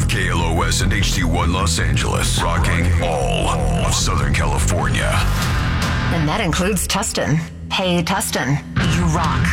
KLOS and HD1 Los Angeles, rocking all of Southern California. And that includes Tustin. Hey, Tustin, you rock.